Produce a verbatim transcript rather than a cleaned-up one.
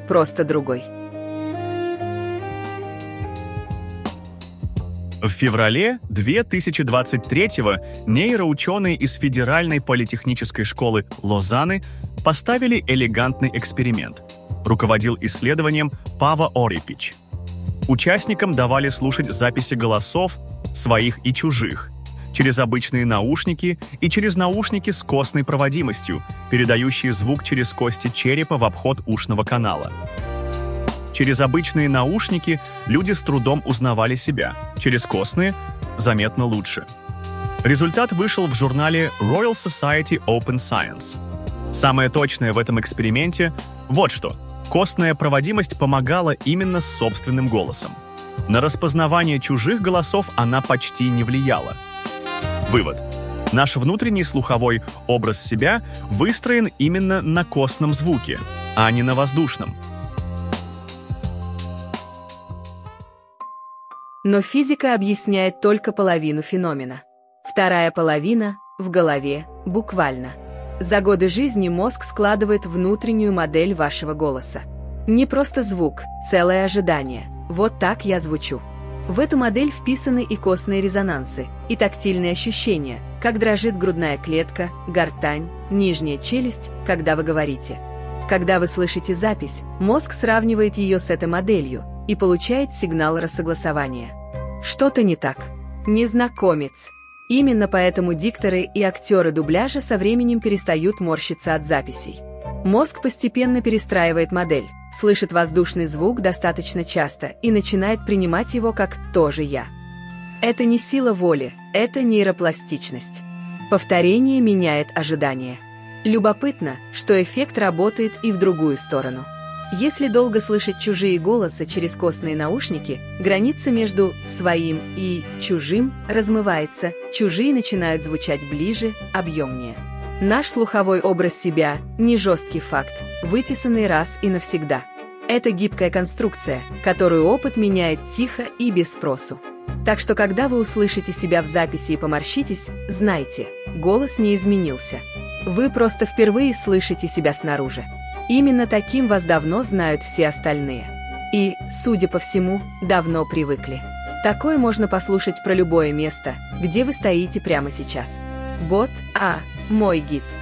просто другой. В феврале две тысячи двадцать третьего нейроученые из Федеральной политехнической школы Лозанны поставили элегантный эксперимент. Руководил исследованием Пава Орипич. Участникам давали слушать записи голосов, своих и чужих, через обычные наушники и через наушники с костной проводимостью, передающие звук через кости черепа в обход ушного канала. Через обычные наушники люди с трудом узнавали себя, через костные – заметно лучше. Результат вышел в журнале Royal Society Open Science. Самое точное в этом эксперименте – вот что. Костная проводимость помогала именно с собственным голосом. На распознавание чужих голосов она почти не влияла. Вывод. Наш внутренний слуховой образ себя выстроен именно на костном звуке, а не на воздушном. Но физика объясняет только половину феномена. Вторая половина – в голове, буквально. За годы жизни мозг складывает внутреннюю модель вашего голоса. Не просто звук, целое ожидание. Вот так я звучу. В эту модель вписаны и костные резонансы, и тактильные ощущения, как дрожит грудная клетка, гортань, нижняя челюсть, когда вы говорите. Когда вы слышите запись, мозг сравнивает ее с этой моделью и получает сигнал рассогласования. Что-то не так. Незнакомец. Именно поэтому дикторы и актеры дубляжа со временем перестают морщиться от записей. Мозг постепенно перестраивает модель, слышит воздушный звук достаточно часто и начинает принимать его как «тоже я». Это не сила воли, это нейропластичность. Повторение меняет ожидание. Любопытно, что эффект работает и в другую сторону. Если долго слышать чужие голоса через костные наушники, граница между «своим» и «чужим» размывается, чужие начинают звучать ближе, объемнее. Наш слуховой образ себя – не жесткий факт, вытесанный раз и навсегда. Это гибкая конструкция, которую опыт меняет тихо и без спросу. Так что, когда вы услышите себя в записи и поморщитесь, знайте, голос не изменился. Вы просто впервые слышите себя снаружи. Именно таким вас давно знают все остальные. И, судя по всему, давно привыкли. Такое можно послушать про любое место, где вы стоите прямо сейчас. Бот А. Мой гид.